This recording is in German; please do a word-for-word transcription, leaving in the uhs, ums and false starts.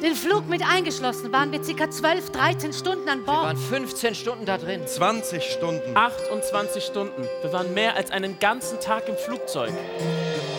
Den Flug mit eingeschlossen waren wir ca. zwölf, dreizehn Stunden an Wir Bord. waren fünfzehn Stunden da drin. zwanzig Stunden. achtundzwanzig Stunden. Wir waren mehr als einen ganzen Tag im Flugzeug.